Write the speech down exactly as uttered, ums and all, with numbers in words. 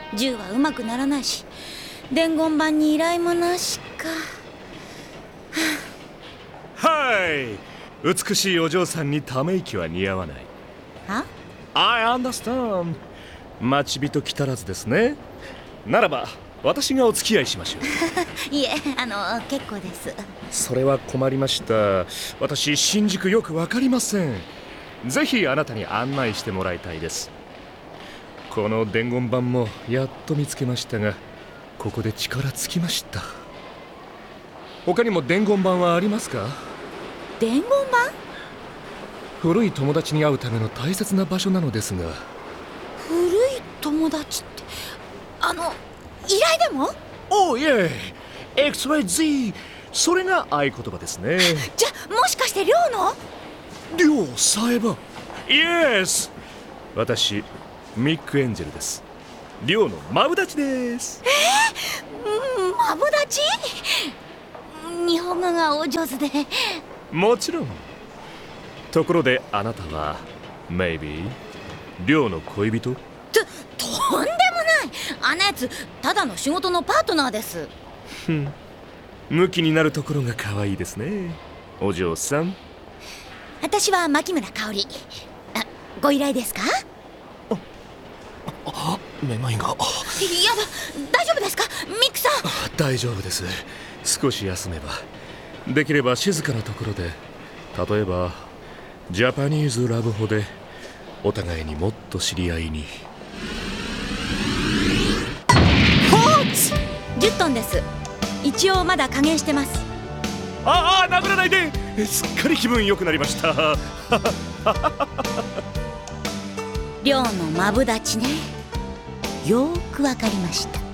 銃はうまくならないし、伝言板に依頼もなしか。 はい、美しいお嬢さんにため息は似合わない。 は？ I understand。 待ち人来たらずですね。ならば私がお付き合いしましょう。 いえ、あの結構です。 それは困りました。私新宿よくわかりません。ぜひあなたに案内してもらいたいです。この伝言板もやっと見つけましたが、ここで力尽きました。他にも伝言板はありますか？ 伝言板？ 古い友達に会うための大切な場所なのですが。 古い友達って、あの依頼でも？ おう、いえ エックスワイゼット、 それが合言葉ですね。 じゃ、もしかして寮の？ 寮さえば。イエス、私ミック・エンジェルです。寮のマブダチです。 えー、マブダチ？日本語がお上手で。 もちろん。ところであなたは Maybe 寮の恋人？ と、とんでもない。あんなやつただの仕事のパートナーです。 ふん、ムキになるところが可愛いですね、お嬢さん。 私は牧村香織。あ、ご依頼ですか？ あ、めまいが。 やだ、大丈夫ですかミックさん？ 大丈夫です。少し休めば。できれば静かなところで、例えばジャパニーズラブホでお互いにもっと知り合いに。 ホーチじゅっトンです。一応まだ加減してます。 ああ、殴らないで。すっかり気分良くなりました。 寮のマブダチね。よーくわかりました。